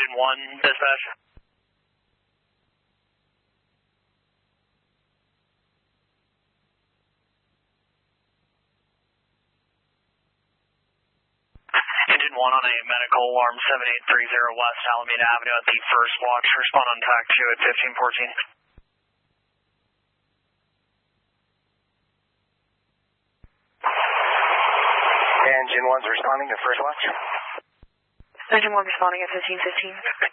Engine 1, dispatch. Engine 1 on a medical alarm 7830 West Alameda Avenue at the first watch. Respond on TAC 2 at 1514. Engine 1's responding to first watch. Engine 1 responding at 1515.